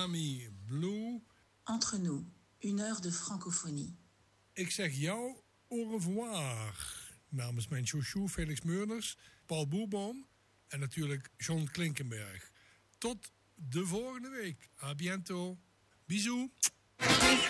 Ami Blue. Entre nous, 1 heure de francophonie. Ik zeg jou au revoir. Namens mijn chouchou Felix Meurders, Paul Boerboom en natuurlijk John Klinkenberg. Tot de volgende week. A biento. Bisous.